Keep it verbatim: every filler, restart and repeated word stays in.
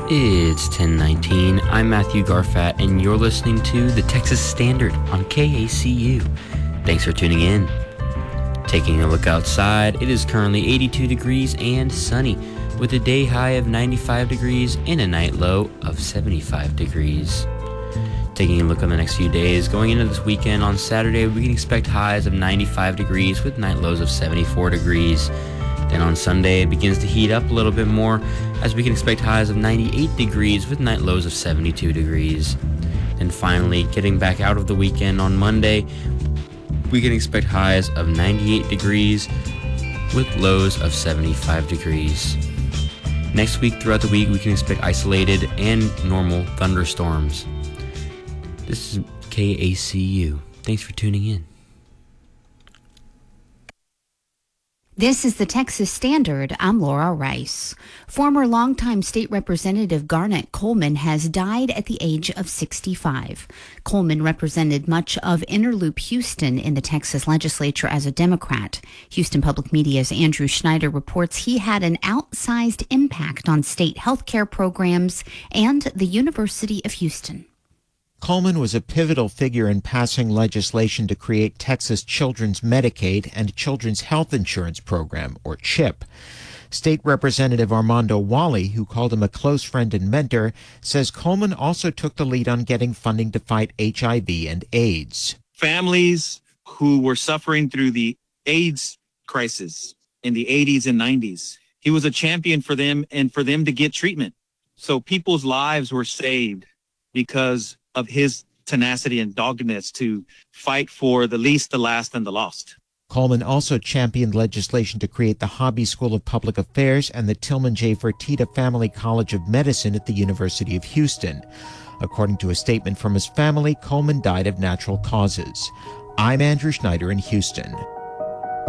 It's ten nineteen. I'm Matthew Garfat, and you're listening to the Texas Standard on K A C U. Thanks for tuning in. Taking a look outside, it is currently eighty-two degrees and sunny, with a day high of ninety-five degrees and a night low of seventy-five degrees. Taking a look on the next few days, going into this weekend, on Saturday, we can expect highs of ninety-five degrees with night lows of seventy-four degrees. Then on Sunday, it begins to heat up a little bit more, as we can expect highs of ninety-eight degrees with night lows of seventy-two degrees. And finally, getting back out of the weekend on Monday, we can expect highs of ninety-eight degrees with lows of seventy-five degrees. Next week, throughout the week, we can expect isolated and normal thunderstorms. This is K A C U. Thanks for tuning in. This is the Texas Standard. I'm Laura Rice. Former longtime state representative Garnet Coleman has died at the age of sixty-five. Coleman represented much of Interloop Houston in the Texas legislature as a Democrat. Houston Public Media's Andrew Schneider reports he had an outsized impact on state health care programs and the University of Houston. Coleman was a pivotal figure in passing legislation to create Texas Children's Medicaid and Children's Health Insurance Program, or CHIP. State Representative Armando Wally, who called him a close friend and mentor, says Coleman also took the lead on getting funding to fight H I V and AIDS. Families who were suffering through the AIDS crisis in the eighties and nineties, he was a champion for them and for them to get treatment. So people's lives were saved because of his tenacity and doggedness to fight for the least, the last, and the lost. Coleman also championed legislation to create the Hobby School of Public Affairs and the Tillman J. Fertitta Family College of Medicine at the University of Houston. According to a statement from his family, Coleman died of natural causes. I'm Andrew Schneider in Houston.